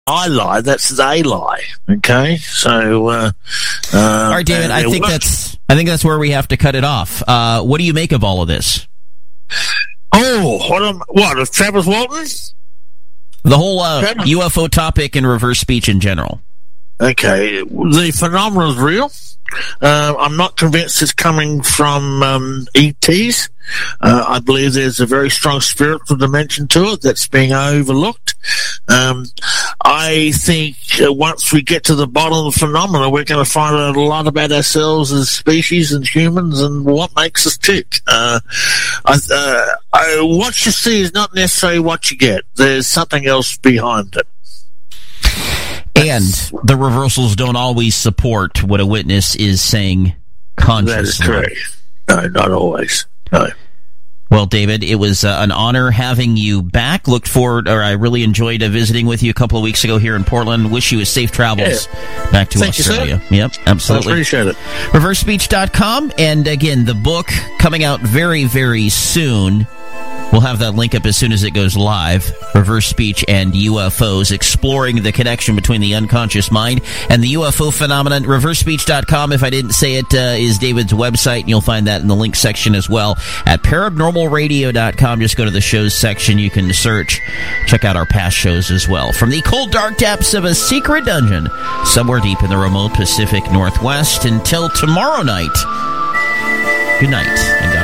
I lie, that's they lie. Okay, so all right, David. I think that's where we have to cut it off. What do you make of all of this? Oh, what of Travis Walton? The whole UFO topic and reverse speech in general. Okay, the phenomenon is real. I'm not convinced it's coming from ETs. I believe there's a very strong spiritual dimension to it that's being overlooked. I think once we get to the bottom of the phenomena, we're going to find out a lot about ourselves as species and humans and what makes us tick. What you see is not necessarily what you get. There's something else behind it. And the reversals don't always support what a witness is saying consciously. That is correct. No, not always. No. Well, David, it was an honor having you back. I really enjoyed visiting with you a couple of weeks ago here in Portland. Wish you a safe travels back to Australia. Thank you, sir. Yep, absolutely. I appreciate it. ReverseSpeech.com. And again, the book coming out very, very soon. We'll have that link up as soon as it goes live. Reverse Speech and UFOs, exploring the connection between the unconscious mind and the UFO phenomenon. ReverseSpeech.com, if I didn't say it, is David's website, and you'll find that in the link section as well. At ParanormalRadio.com, just go to the shows section. You can search, check out our past shows as well. From the cold, dark depths of a secret dungeon, somewhere deep in the remote Pacific Northwest, until tomorrow night, good night, and God